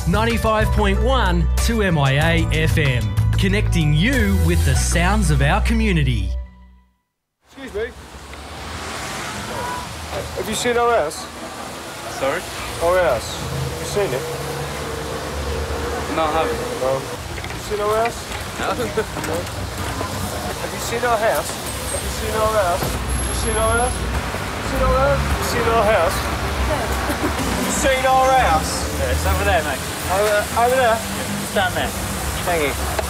95.1 to MIA FM, connecting you with the sounds of our community. Excuse me. Have you seen our house? Sorry? Our house. Have you seen it? No, I haven't. No. Have you seen our house? No. No. Have you seen our house? Have you seen our house? Have you seen our house? Have you seen our house? Have you seen our house? Yeah, it's over there, mate. Over there? Stand there. Thank you.